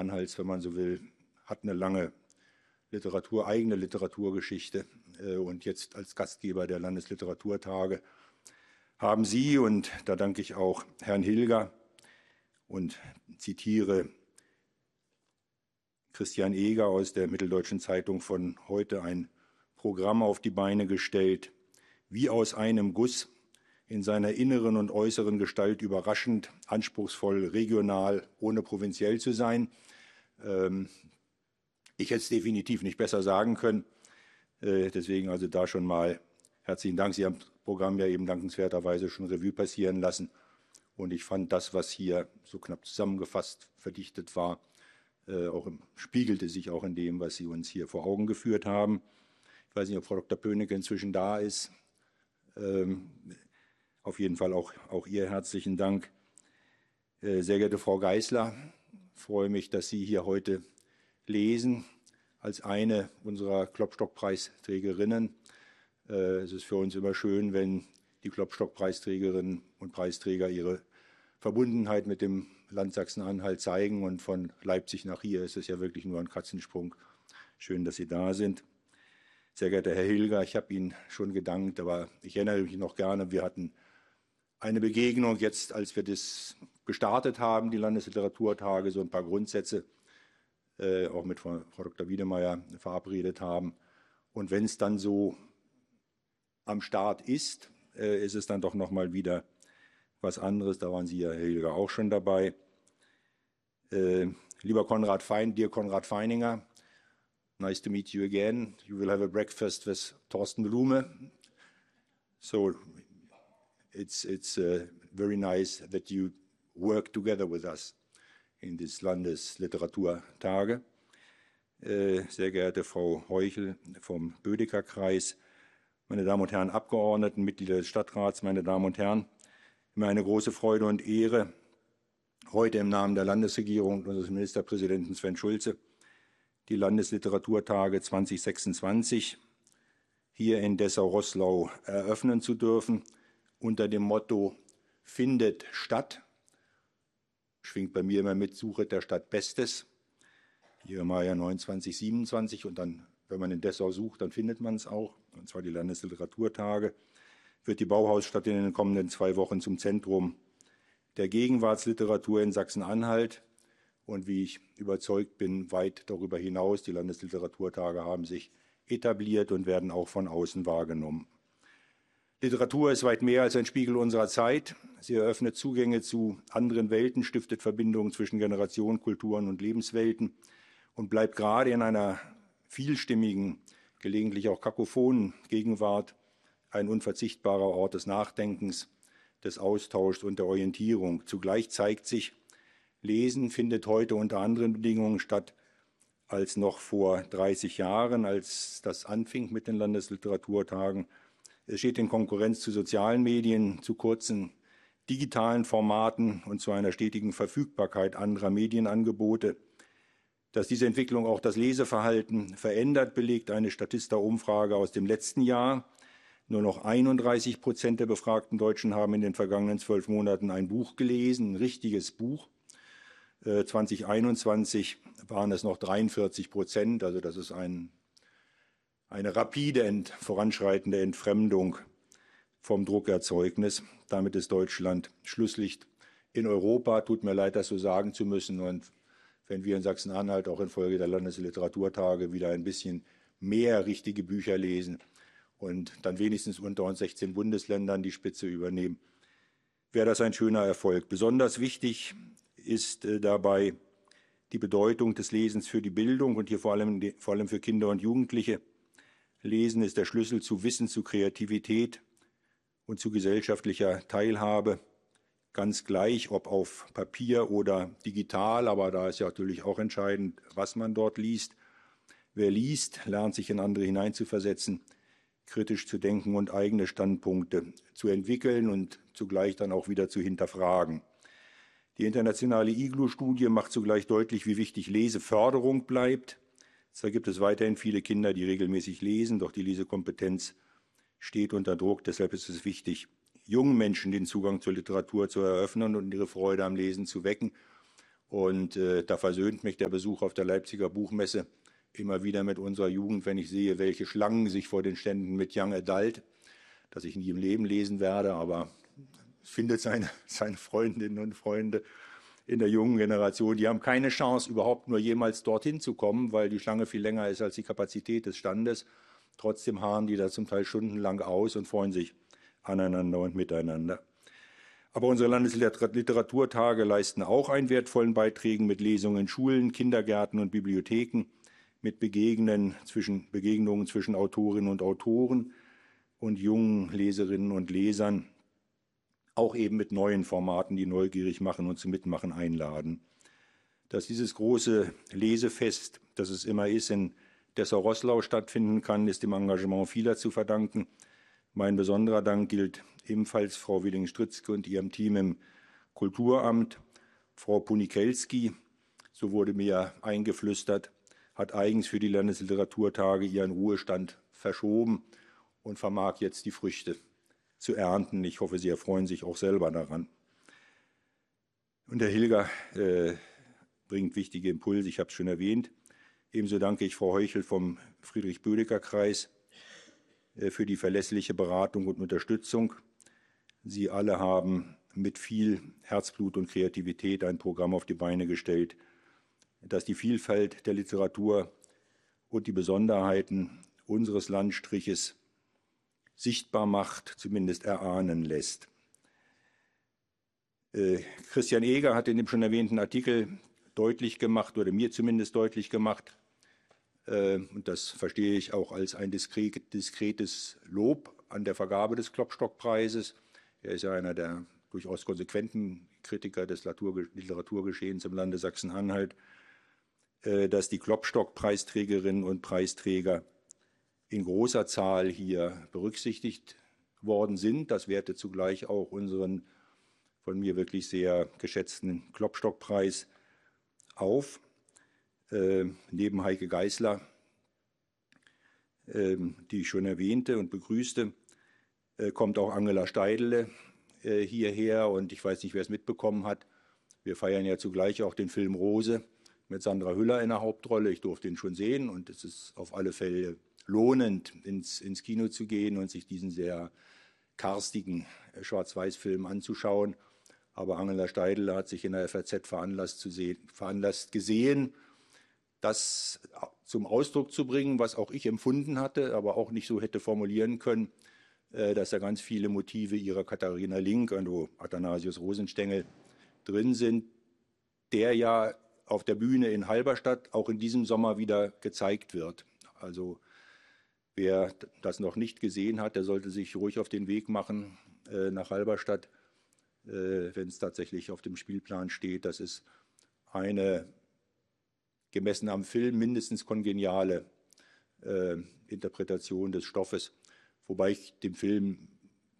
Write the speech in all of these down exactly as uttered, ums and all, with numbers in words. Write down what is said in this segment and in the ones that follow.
Sachsen-Anhalts, wenn man so will, hat eine lange Literatur, eigene Literaturgeschichte. Und jetzt als Gastgeber der Landesliteraturtage haben Sie, und da danke ich auch Herrn Hilger und zitiere Christian Eger aus der Mitteldeutschen Zeitung von heute, ein Programm auf die Beine gestellt, wie aus einem Guss, in seiner inneren und äußeren Gestalt überraschend, anspruchsvoll, regional, ohne provinziell zu sein. Ähm, ich hätte es definitiv nicht besser sagen können. Äh, deswegen also da schon mal herzlichen Dank. Sie haben das Programm ja eben dankenswerterweise schon Revue passieren lassen. Und ich fand das, was hier so knapp zusammengefasst, verdichtet war, äh, auch im, spiegelte sich auch in dem, was Sie uns hier vor Augen geführt haben. Ich weiß nicht, ob Frau Doktor Pönecke inzwischen da ist. Ähm, auf jeden Fall auch, auch ihr herzlichen Dank. Äh, sehr geehrte Frau Geisler, ich freue mich, dass Sie hier heute lesen als eine unserer Klopstock-Preisträgerinnen. Äh, es ist für uns immer schön, wenn die Klopstock-Preisträgerinnen und Preisträger ihre Verbundenheit mit dem Land Sachsen-Anhalt zeigen. Und von Leipzig nach hier ist es ja wirklich nur ein Katzensprung. Schön, dass Sie da sind. Sehr geehrter Herr Hilger, ich habe Ihnen schon gedankt, aber ich erinnere mich noch gerne, wir hatten eine Begegnung jetzt, als wir das gestartet haben, die Landesliteraturtage, so ein paar Grundsätze äh, auch mit Frau, Frau Doktor Wiedemeyer verabredet haben. Und wenn es dann so am Start ist, äh, ist es dann doch noch mal wieder was anderes. Da waren Sie, Herr Hilger, auch schon dabei. Äh, lieber Konrad Fein, dear Konrad Feininger, nice to meet you again. You will have a breakfast with Thorsten Blume. So it's, it's uh, very nice that you work together with us in this Landesliteraturtage. Äh, sehr geehrte Frau Heuchel vom Bödecker Kreis, meine Damen und Herren Abgeordneten, Mitglieder des Stadtrats, meine Damen und Herren, mir eine große Freude und Ehre, heute im Namen der Landesregierung und unseres Ministerpräsidenten Sven Schulze die Landesliteraturtage zweitausendsechsundzwanzig hier in Dessau-Roßlau eröffnen zu dürfen, unter dem Motto Findet statt. Schwingt bei mir immer mit, Suche der Stadt Bestes. Hier im Jahr neunundzwanzig siebenundzwanzig und dann, wenn man in Dessau sucht, dann findet man es auch, und zwar die Landesliteraturtage, wird die Bauhausstadt in den kommenden zwei Wochen zum Zentrum der Gegenwartsliteratur in Sachsen-Anhalt und, wie ich überzeugt bin, weit darüber hinaus. Die Landesliteraturtage haben sich etabliert und werden auch von außen wahrgenommen. Literatur ist weit mehr als ein Spiegel unserer Zeit. Sie eröffnet Zugänge zu anderen Welten, stiftet Verbindungen zwischen Generationen, Kulturen und Lebenswelten und bleibt gerade in einer vielstimmigen, gelegentlich auch kakophonen Gegenwart ein unverzichtbarer Ort des Nachdenkens, des Austauschs und der Orientierung. Zugleich zeigt sich, Lesen findet heute unter anderen Bedingungen statt als noch vor dreißig Jahren, als das anfing mit den Landesliteraturtagen. Es steht in Konkurrenz zu sozialen Medien, zu kurzen digitalen Formaten und zu einer stetigen Verfügbarkeit anderer Medienangebote. Dass diese Entwicklung auch das Leseverhalten verändert, belegt eine Statista-Umfrage aus dem letzten Jahr. Nur noch einunddreißig Prozent der befragten Deutschen haben in den vergangenen zwölf Monaten ein Buch gelesen, ein richtiges Buch. zweitausendeinundzwanzig waren es noch dreiundvierzig Prozent, also das ist ein Eine rapide ent, voranschreitende Entfremdung vom Druckerzeugnis. Damit ist Deutschland Schlusslicht in Europa. Tut mir leid, das so sagen zu müssen. Und wenn wir in Sachsen-Anhalt auch infolge der Landesliteraturtage wieder ein bisschen mehr richtige Bücher lesen und dann wenigstens unter uns sechzehn Bundesländern die Spitze übernehmen, wäre das ein schöner Erfolg. Besonders wichtig ist äh, dabei die Bedeutung des Lesens für die Bildung und hier vor allem, vor allem für Kinder und Jugendliche. Lesen ist der Schlüssel zu Wissen, zu Kreativität und zu gesellschaftlicher Teilhabe. Ganz gleich, ob auf Papier oder digital, aber da ist ja natürlich auch entscheidend, was man dort liest. Wer liest, lernt sich in andere hineinzuversetzen, kritisch zu denken und eigene Standpunkte zu entwickeln und zugleich dann auch wieder zu hinterfragen. Die internationale I G L U-Studie macht zugleich deutlich, wie wichtig Leseförderung bleibt. Zwar gibt es weiterhin viele Kinder, die regelmäßig lesen, doch die Lesekompetenz steht unter Druck. Deshalb ist es wichtig, jungen Menschen den Zugang zur Literatur zu eröffnen und ihre Freude am Lesen zu wecken. Und äh, da versöhnt mich der Besuch auf der Leipziger Buchmesse immer wieder mit unserer Jugend, wenn ich sehe, welche Schlangen sich vor den Ständen mit Young Adult, das ich nie im Leben lesen werde, aber es findet seine, seine Freundinnen und Freunde in der jungen Generation. Die haben keine Chance, überhaupt nur jemals dorthin zu kommen, weil die Schlange viel länger ist als die Kapazität des Standes. Trotzdem harren die da zum Teil stundenlang aus und freuen sich aneinander und miteinander. Aber unsere Landesliteraturtage leisten auch einen wertvollen Beitrag mit Lesungen in Schulen, Kindergärten und Bibliotheken, mit Begegnen zwischen, Begegnungen zwischen Autorinnen und Autoren und jungen Leserinnen und Lesern, auch eben mit neuen Formaten, die neugierig machen und zum Mitmachen einladen. Dass dieses große Lesefest, das es immer ist, in Dessau-Roßlau stattfinden kann, ist dem Engagement vieler zu verdanken. Mein besonderer Dank gilt ebenfalls Frau Willing-Stritzke und ihrem Team im Kulturamt. Frau Punikelski, so wurde mir eingeflüstert, hat eigens für die Landesliteraturtage ihren Ruhestand verschoben und vermag jetzt die Früchte zu ernten. Ich hoffe, Sie erfreuen sich auch selber daran. Und der Hilger äh, bringt wichtige Impulse, ich habe es schon erwähnt. Ebenso danke ich Frau Heuchel vom Friedrich-Bödecker-Kreis äh, für die verlässliche Beratung und Unterstützung. Sie alle haben mit viel Herzblut und Kreativität ein Programm auf die Beine gestellt, das die Vielfalt der Literatur und die Besonderheiten unseres Landstriches sichtbar macht, zumindest erahnen lässt. Äh, Christian Eger hat in dem schon erwähnten Artikel deutlich gemacht, oder mir zumindest deutlich gemacht, äh, und das verstehe ich auch als ein diskret, diskretes Lob an der Vergabe des Klopstock-Preises. Er ist ja einer der durchaus konsequenten Kritiker des Literaturgeschehens im Lande Sachsen-Anhalt, dass die Klopstock-Preisträgerinnen und Preisträger in großer Zahl hier berücksichtigt worden sind. Das wertet zugleich auch unseren von mir wirklich sehr geschätzten Klopstock-Preis auf. Äh, neben Heike Geisler, äh, die ich schon erwähnte und begrüßte, äh, kommt auch Angela Steidele äh, hierher. Und ich weiß nicht, wer es mitbekommen hat. Wir feiern ja zugleich auch den Film Rose mit Sandra Hüller in der Hauptrolle. Ich durfte ihn schon sehen und es ist auf alle Fälle lohnend, ins, ins Kino zu gehen und sich diesen sehr karstigen Schwarz-Weiß-Film anzuschauen. Aber Angela Steidele hat sich in der F A Z veranlasst, zu sehen, veranlasst gesehen, das zum Ausdruck zu bringen, was auch ich empfunden hatte, aber auch nicht so hätte formulieren können, dass da ganz viele Motive ihrer Katharina Link und Athanasius Rosenstengel drin sind, der ja auf der Bühne in Halberstadt auch in diesem Sommer wieder gezeigt wird. Also wer das noch nicht gesehen hat, der sollte sich ruhig auf den Weg machen äh, nach Halberstadt, äh, wenn es tatsächlich auf dem Spielplan steht. Das ist eine, gemessen am Film, mindestens kongeniale äh, Interpretation des Stoffes, wobei ich dem Film,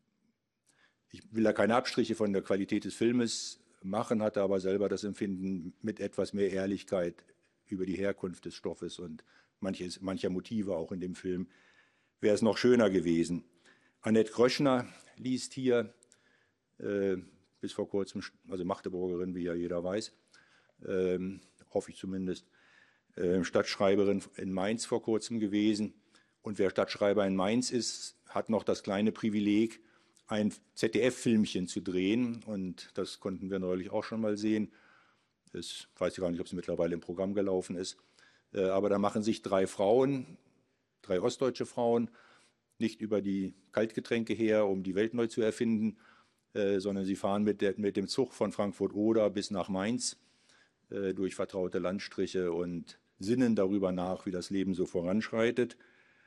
ich will da keine Abstriche von der Qualität des Filmes machen, hatte aber selber das Empfinden mit etwas mehr Ehrlichkeit über die Herkunft des Stoffes und manches, mancher Motive auch in dem Film, wäre es noch schöner gewesen. Annette Gröschner liest hier äh, bis vor kurzem, also Magdeburgerin, wie ja jeder weiß, äh, hoffe ich zumindest, äh, Stadtschreiberin in Mainz vor kurzem gewesen. Und wer Stadtschreiber in Mainz ist, hat noch das kleine Privileg, ein Z D F-Filmchen zu drehen. Und das konnten wir neulich auch schon mal sehen. Ich weiß gar nicht, ob es mittlerweile im Programm gelaufen ist. Aber da machen sich drei Frauen, drei ostdeutsche Frauen, nicht über die Kaltgetränke her, um die Welt neu zu erfinden, sondern sie fahren mit, der, mit dem Zug von Frankfurt-Oder bis nach Mainz durch vertraute Landstriche und sinnen darüber nach, wie das Leben so voranschreitet.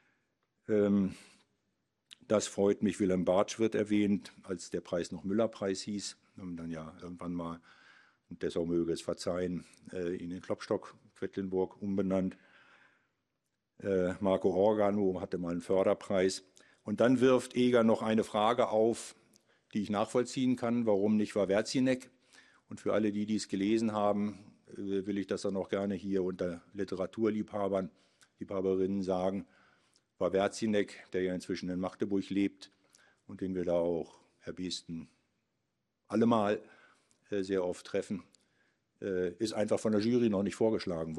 Das freut mich. Wilhelm Bartsch wird erwähnt, als der Preis noch Müller-Preis hieß. Und dann ja irgendwann mal, und Dessau möge es verzeihen, ihn in Klopstock, Quedlinburg umbenannt. Marco Organo hatte mal einen Förderpreis. Und dann wirft Eger noch eine Frage auf, die ich nachvollziehen kann. Warum nicht Wawerzinek? Und für alle, die dies gelesen haben, will ich das dann auch gerne hier unter Literaturliebhabern, Liebhaberinnen sagen. Wawerzinek, der ja inzwischen in Magdeburg lebt und den wir da auch, Herr Besten, allemal sehr oft treffen, ist einfach von der Jury noch nicht vorgeschlagen worden.